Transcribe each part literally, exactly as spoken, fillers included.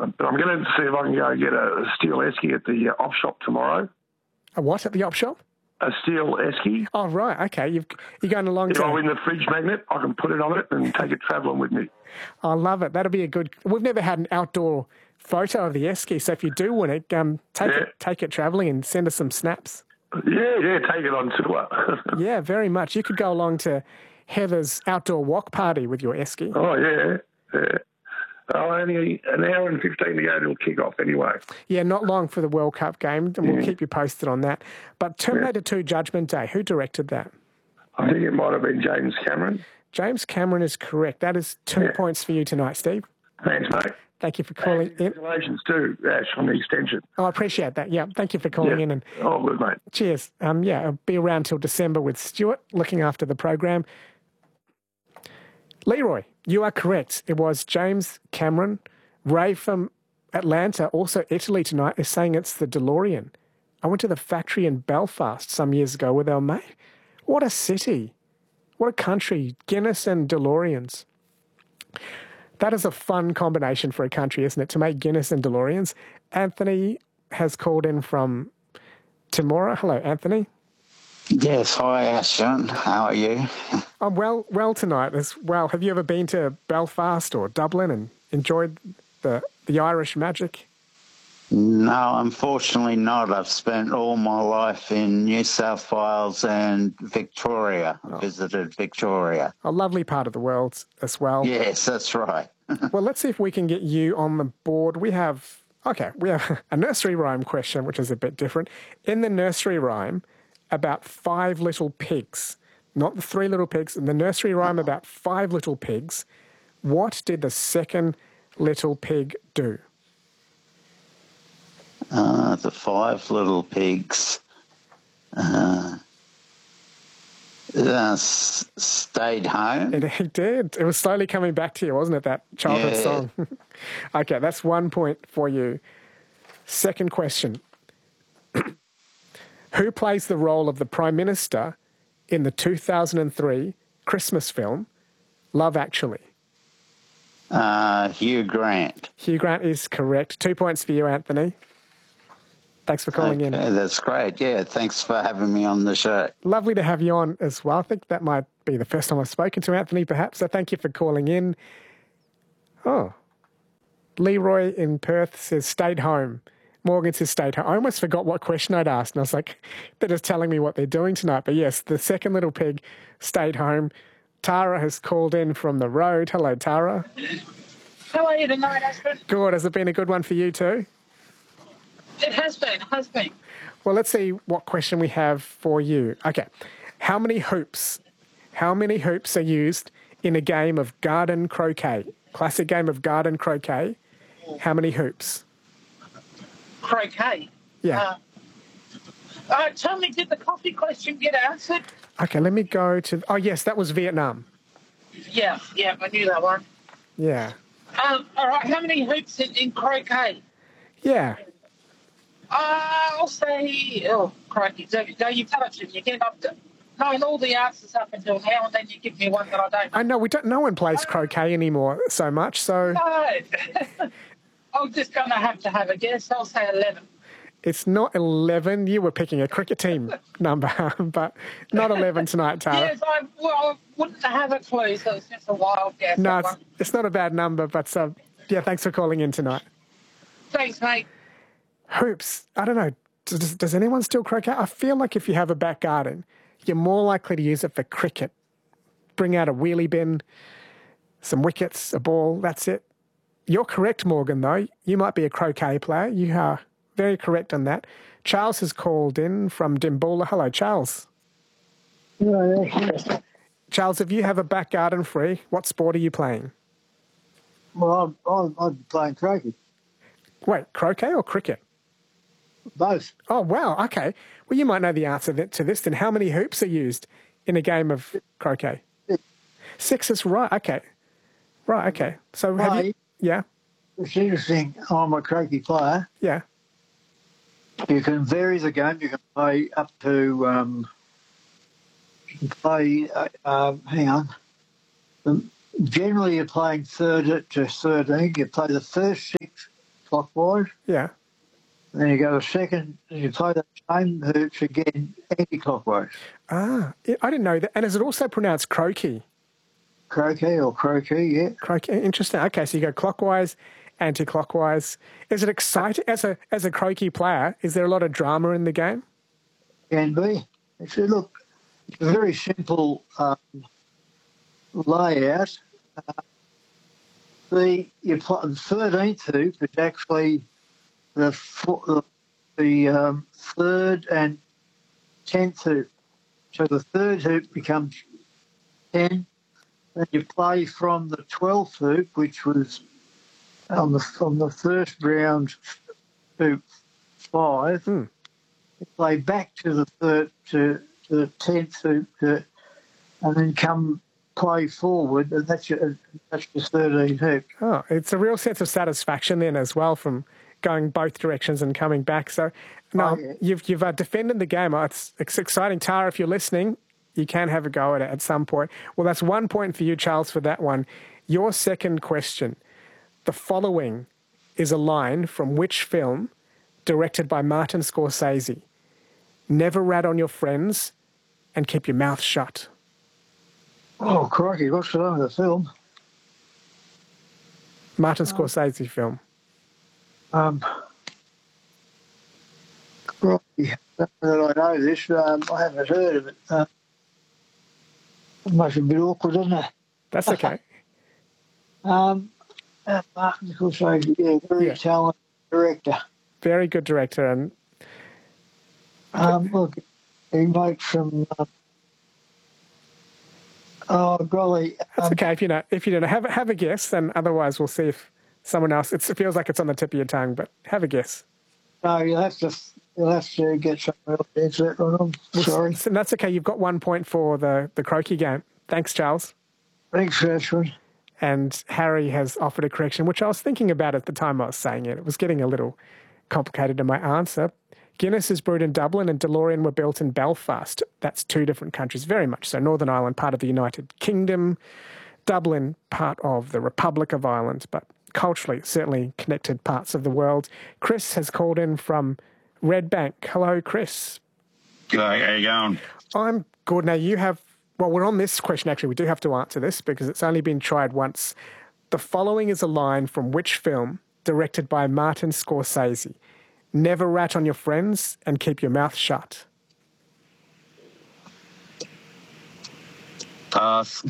Uh, but I'm going to see if I can go get a steel esky at the uh, op shop tomorrow. A what at the op shop? A steel esky. Oh, right, okay. You've, you're going along if to... If I win the fridge magnet, I can put it on it and take it travelling with me. I love it. That'll be a good... We've never had an outdoor photo of the esky, so if you do win it, um, take yeah. it take it travelling and send us some snaps. Yeah, yeah, take it on tour. Yeah, very much. You could go along to Heather's outdoor walk party with your esky. Oh, yeah, yeah. Oh, only an hour and fifteen to go till kick-off anyway. Yeah, not long for the World Cup game, and we'll yeah. keep you posted on that. But Terminator yeah. two Judgment Day, who directed that? I think it might have been James Cameron. James Cameron is correct. That is two yeah. points for you tonight, Steve. Thanks, mate. Thank you for calling in. Congratulations too, Ash, on the extension. Oh, I appreciate that. Yeah, thank you for calling yeah. in. And oh, good, mate. Cheers. Um, yeah, I'll be around till December with Stuart, looking after the program. Leroy, you are correct. It was James Cameron. Ray from Atlanta, also Italy tonight, is saying it's the DeLorean. I went to the factory in Belfast some years ago with our mate. What a city. What a country. Guinness and DeLoreans. That is a fun combination for a country, isn't it, to make Guinness and DeLoreans? Anthony has called in from Timora. Hello, Anthony. Yes, hi, Ashton. How are you? I'm well, well tonight as well. Have you ever been to Belfast or Dublin and enjoyed the the Irish magic? No, unfortunately not. I've spent all my life in New South Wales and Victoria. I oh. visited Victoria. A lovely part of the world as well. Yes, that's right. Well, let's see if we can get you on the board. We have, okay, we have a nursery rhyme question, which is a bit different. In the nursery rhyme, about five little pigs, not the three little pigs, in the nursery rhyme about five little pigs, what did the second little pig do? Uh, the five little pigs uh, uh, s- stayed home. It, it did. It was slowly coming back to you, wasn't it, that childhood yeah. song? Okay, that's one point for you. Second question. Who plays the role of the Prime Minister in the two thousand three Christmas film, Love Actually? Uh, Hugh Grant. Hugh Grant is correct. Two points for you, Anthony. Thanks for calling okay, in. That's great. Yeah, thanks for having me on the show. Lovely to have you on as well. I think that might be the first time I've spoken to Anthony, perhaps. So thank you for calling in. Oh, Leroy in Perth says stayed home. Morgan says stayed home. I almost forgot what question I'd asked. And I was like, they're just telling me what they're doing tonight. But yes, the second little pig stayed home. Tara has called in from the road. Hello, Tara. How are you tonight, Ashton? Good. Has it been a good one for you too? It has been, it has been. Well, let's see what question we have for you. Okay. How many hoops, how many hoops are used in a game of garden croquet? Classic game of garden croquet. How many hoops? Croquet? Yeah. Uh, uh, tell me, did the coffee question get answered? Okay, let me go to... Oh, yes, that was Vietnam. Yeah, yeah, I knew that one. Yeah. Um, all right, how many hoops in, in croquet? Yeah. Uh, I'll say, oh, crikey, so, so you've done it, you get up to knowing all the answers up until now, and then you give me one that I don't know. I know, we don't, no one plays croquet anymore so much, so... No. I'm just going to have to have a guess. I'll say eleven. It's not eleven. You were picking a cricket team number, but not eleven tonight, Tara. Yes, I, well, I wouldn't have a clue, so it's just a wild guess. No, it's, it's not a bad number, but uh, yeah, thanks for calling in tonight. Thanks, mate. Hoops. I don't know. Does, does anyone still croquet? I feel like if you have a back garden, you're more likely to use it for cricket. Bring out a wheelie bin, some wickets, a ball, that's it. You're correct, Morgan, though. You might be a croquet player. You are very correct on that. Charles has called in from Dimboola. Hello, Charles. Hello, yes. Charles, if you have a back garden free, what sport are you playing? Well, I'm, I'm, I'm playing croquet. Wait, croquet or cricket? Both. Oh, wow, okay. Well, you might know the answer to this. Then how many hoops are used in a game of croquet? Six. Six is right, okay. Right, okay. So have Hey, you... Yeah? It's interesting. I'm a croquet player. Yeah. You can vary the game. You can play up to... Um, you can play... Uh, um, hang on. Um, generally, you're playing third to thirteen. You play the first six clockwise. Yeah. Then you go a second, and you play the same hoops again anti-clockwise. Ah, I didn't know that. And is it also pronounced croquet? Croquet or croquet, yeah. Croquet, interesting. Okay, so you go clockwise, anti-clockwise. Is it exciting as a as a croquet player? Is there a lot of drama in the game? Can be. It's a, look, it's a very simple um, layout. Uh, the you play, the thirteenth hoop is actually the the, the um, third and tenth hoop. So the third hoop becomes ten. Then you play from the twelfth hoop, which was on the from the first round hoop five. Hmm. You play back to the third to, to the tenth hoop, to, and then come play forward, and that's your that's your thirteenth hoop. Oh, it's a real sense of satisfaction then as well from going both directions and coming back. So, no, Oh, yeah. you've you've uh, defended the game. Oh, it's, it's exciting, Tara. If you're listening, you can have a go at it at some point. Well, that's one point for you, Charles, for that one. Your second question. The following is a line from which film, directed by Martin Scorsese? Never rat on your friends and keep your mouth shut. Oh, crikey, what's the name of the film? Martin Scorsese film. Um, crikey, not that I know this, um, I haven't heard of it. Uh, it must be a bit awkward, isn't it? That's okay. Um, uh, Martin Scorsese, yeah, very Yeah. talented director. Very good director. And Um, look, he makes some. Uh, oh golly! that's Um, okay if you know. If you don't know, have, have a guess, and otherwise we'll see if someone else. It's, it feels like it's on the tip of your tongue, but have a guess. no, you'll have to. You'll have to get someone else to answer that one. I'm sorry. So that's okay. You've got one point for the, the croquet game. Thanks, Charles. Thanks for that one. And Harry has offered a correction, which I was thinking about at the time I was saying it. It was getting a little complicated in my answer. Guinness is brewed in Dublin and DeLorean were built in Belfast. That's two different countries, very much so. Northern Ireland, part of the United Kingdom. Dublin, part of the Republic of Ireland, but culturally, certainly connected parts of the world. Chris has called in from Red Bank. Hello, Chris. G'day, how you going? I'm good. Now, you have... Well, we're on this question, actually. We do have to answer this because it's only been tried once. The following is a line from which film directed by Martin Scorsese? Never rat on your friends and keep your mouth shut. Pass.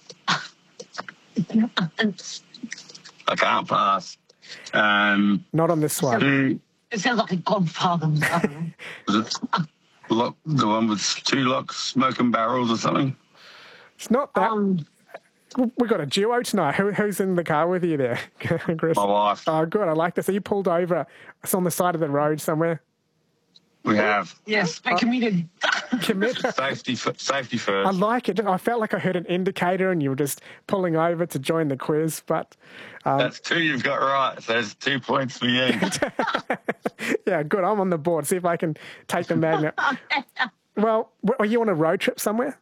I can't pass. Um, Not on this one. two, It sounds like a Godfather movie. was it lock, the one with two locks, smoking barrels or something? It's not that. um, We've got a duo tonight. Who, who's in the car with you there, Chris? My wife. Oh, good. I like this. So you pulled over. It's on the side of the road somewhere. We have yes, we committed. Commit. safety. f- Safety I first. like it. I felt like I heard an indicator and you were just pulling over to join the quiz, but um, That's two you've got right. So there's two points for you. yeah, good. I'm on the board. See if I can take the magnet. Well, w- are you on a road trip somewhere?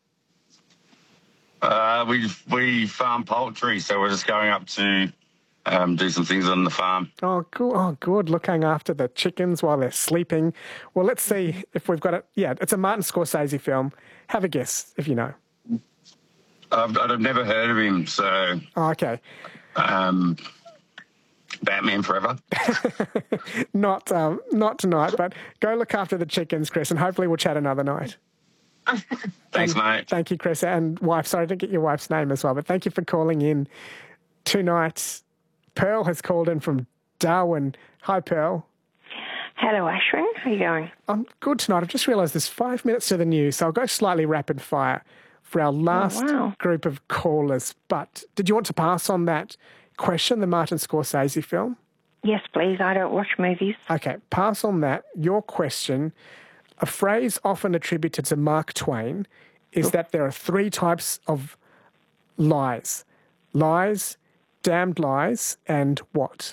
Uh, we we farm poultry, so we're just going up to um, do some things on the farm. Oh, good. Oh, good. Looking after the chickens while they're sleeping. Well, let's see if we've got it. Yeah, it's a Martin Scorsese film. Have a guess if you know. I've, I've never heard of him, so Oh, okay. um, Batman Forever. Not, um, not tonight, but go look after the chickens, Chris, and hopefully we'll chat another night. Thanks, mate. Thank you, Chris, and wife. Sorry, I didn't get your wife's name as well, but thank you for calling in tonight. Pearl has called in from Darwin. Hi, Pearl. Hello, Ashwin. How are you going? I'm good tonight. I've just realised there's five minutes to the news, so I'll go slightly rapid fire for our last wow. group of callers. But did you want to pass on that question, the Martin Scorsese film? Yes, please. I don't watch movies. Okay, pass on that. Your question, a phrase often attributed to Mark Twain is that there are three types of lies. Lies, damned lies, and what?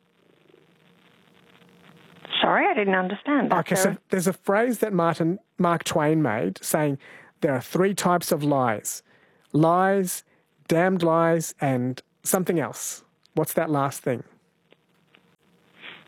Sorry, I didn't understand that. Okay, so there's a phrase that Martin Mark Twain made saying there are three types of lies. Lies, damned lies, and something else. What's that last thing?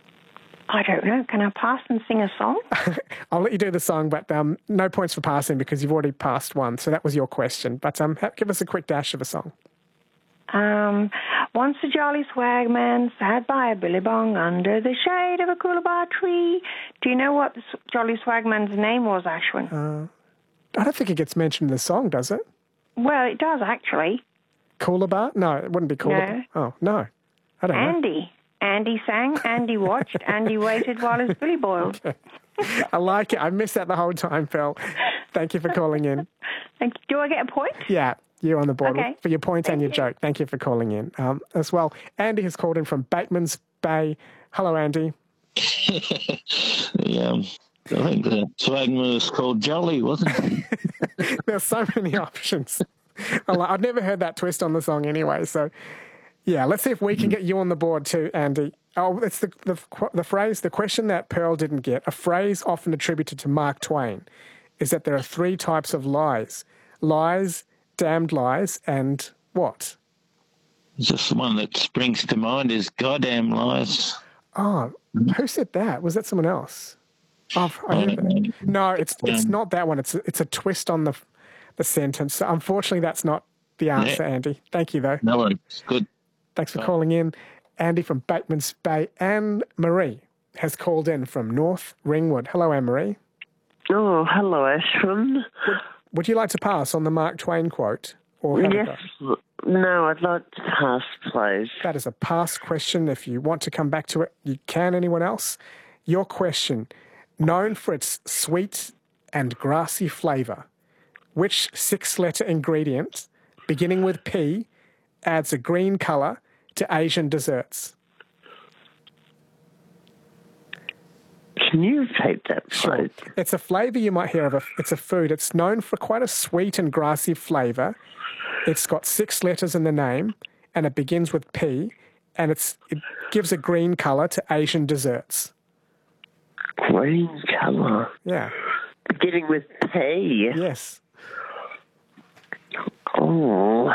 I don't know. Can I pass and sing a song? I'll let you do the song, but um, no points for passing because you've already passed one. So that was your question. But um, ha- give us a quick dash of a song. Um, once a jolly swagman sat by a billabong under the shade of a coolabah tree. Do you know what the s- jolly swagman's name was, Ashwin? Uh, I don't think it gets mentioned in the song, does it? Well, it does, actually. Coolabah? No, it wouldn't be Coolabah. No. Oh, no. I don't know. Andy. Andy sang, Andy watched, Andy waited while his billy boiled. Okay. I like it. I missed that the whole time, Phil. Thank you for calling in. Thank you. Do I get a point? Yeah, you're on the board Okay. for your point Thank and your you. joke. Thank you for calling in um, as well. Andy has called in from Bateman's Bay. Hello, Andy. the, um, I think the swagman was called Jolly, wasn't it? There's so many options. I like- I've never heard that twist on the song anyway. So, yeah, let's see if we can get you on the board too, Andy. Oh, it's the, the, the phrase, the question that Pearl didn't get, a phrase often attributed to Mark Twain, is that there are three types of lies. Lies, damned lies, and what? Just the one that springs to mind is goddamn lies. Oh, who said that? Was that someone else? Oh, I heard that. No, it's it's not that one. It's a, it's a twist on the the sentence. So unfortunately, that's not the answer, Yeah. Andy. Thank you, though. No, it's good. Thanks for calling in. Andy from Bateman's Bay. Anne Marie has called in from North Ringwood. Hello, Anne Marie. Oh, hello, Ashwin. Would, would you like to pass on the Mark Twain quote? Or have a Yes. go? No, I'd like to pass, please. That is a pass question. If you want to come back to it, you can. Anyone else? Your question, known for its sweet and grassy flavour, which six-letter ingredient, beginning with P, adds a green colour to Asian desserts? Can you repeat that, please? Sure. It's a flavour you might hear of. A, it's a food. It's known for quite a sweet and grassy flavour. It's got six letters in the name, and it begins with P, and it's it gives a green colour to Asian desserts. Green colour. Yeah. Beginning with P. Yes. Oh.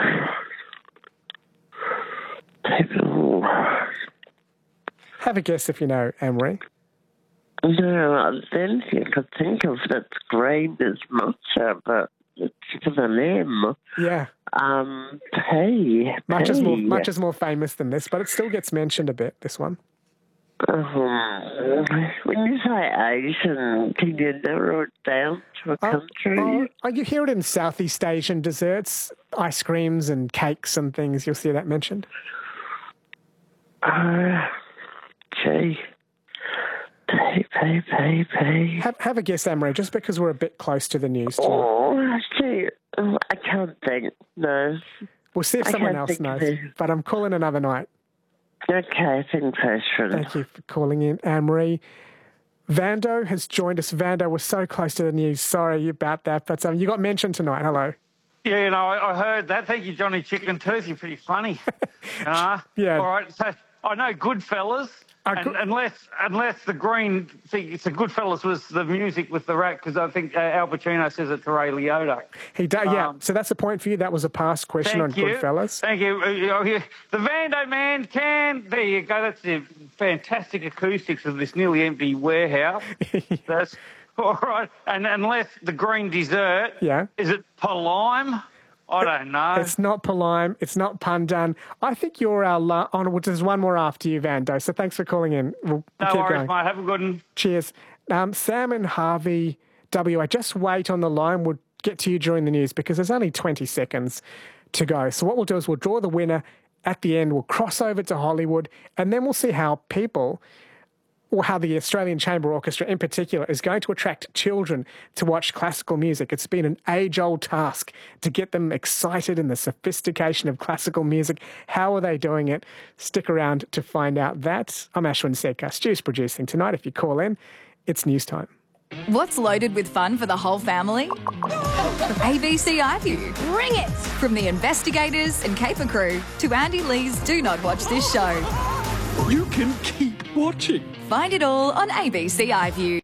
People. Have a guess if you know, Anne-Marie. No, I don't think I could think of that's green as matcha, but it's with an M. Yeah. Um, P. Much P. is more much is more famous than this, but it still gets mentioned a bit, this one. Um, when you say Asian, can you narrow it down to a country? Oh, oh, you hear it in Southeast Asian desserts, ice creams and cakes and things. You'll see that mentioned. Uh, gee. P, P, P, P. Have, have a guess, Anne-Marie, just because we're a bit close to the news. Too. Oh, gee. Oh, I can't think. No. We'll see if I someone can't else think knows. of it. But I'm calling another night. Okay, think person. Thank you for calling in, Anne-Marie. Vando has joined us. Vando, we're so close to the news. Sorry about that, but um, you got mentioned tonight. Hello. Yeah, you know, I, I heard that. Thank you, Johnny Chicken Tooth. You're pretty funny. uh, Yeah. All right, so I know Goodfellas, Uh, and, good- unless unless the green thing, so Goodfellas was the music with the rat, because I think uh, Al Pacino says it to Ray Liotta. He does, yeah. Um, So that's a point for you. That was a past question on Thank you. Goodfellas. Thank you. Uh, you know, yeah, The Vando Man can. There you go. That's the fantastic acoustics of this nearly empty warehouse. That's all right. And unless the green dessert, Yeah. is it Palime? I don't know. It's not Palime. It's not Pandan. I think you're our la- on. Well, there's one more after you, Vando. So thanks for calling in. We'll no keep worries, going. mate. Have a good one. Cheers. Um, Sam and Harvey W A, just wait on the line. We'll get to you during the news because there's only twenty seconds to go. So what we'll do is we'll draw the winner at the end. We'll cross over to Hollywood, and then we'll see how people, or how the Australian Chamber Orchestra in particular, is going to attract children to watch classical music. It's been an age-old task to get them excited in the sophistication of classical music. How are they doing it? Stick around to find out that. I'm Ashwin Sekar. Stu's producing tonight. If you call in, it's news time. What's loaded with fun for the whole family? A B C iView. Bring it! From the investigators and caper crew to Andy Lee's Do Not Watch This Show. You can keep watching. Find it all on A B C iView.